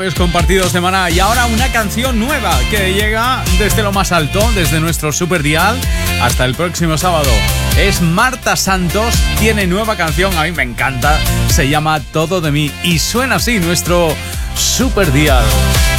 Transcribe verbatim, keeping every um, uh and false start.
Pues compartido semana y ahora una canción nueva que llega desde lo más alto, desde nuestro Super Dial hasta el próximo sábado. Es Marta Santos, tiene nueva canción, a mí me encanta, se llama Todo de mí y suena así nuestro Super Dial.